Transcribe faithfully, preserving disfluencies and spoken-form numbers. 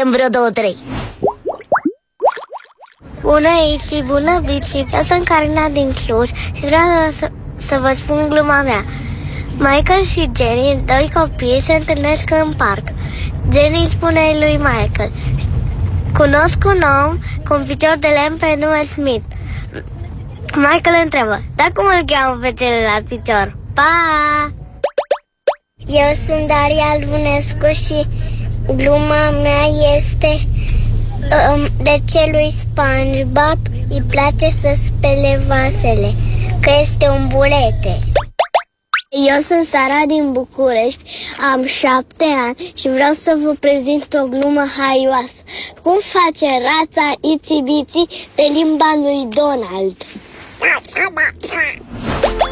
chem vreo două, trei. Bună, Ixi, bună, Bici. Eu sunt Carina din Cluj și vreau să, să vă spun gluma mea. Michael și Jenny, doi copii, se întâlnesc în parc. Jenny spune lui Michael: cunosc un om cu un picior de lemn pe nume Smith. Michael întreabă: dar cum îl cheamă pe celălalt picior? Pa! Eu sunt Daria Albunescu și gluma mea este um, de ce lui SpongeBob îi place să spele vasele, că este un burete. Eu sunt Sara din București, am șapte ani și vreau să vă prezint o glumă haioasă. Cum face rața Itsy Bitsy pe limba lui Donald?